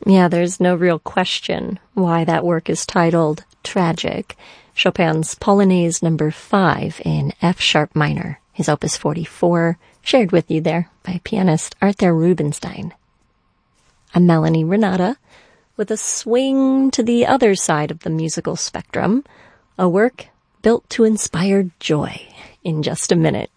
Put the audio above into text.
Yeah, there's no real question why that work is titled Tragic. Chopin's Polonaise number 5 in F sharp minor, his opus 44, shared with you there by pianist Arthur Rubinstein. I'm Melanie Renata with a swing to the other side of the musical spectrum, a work built to inspire joy in just a minute.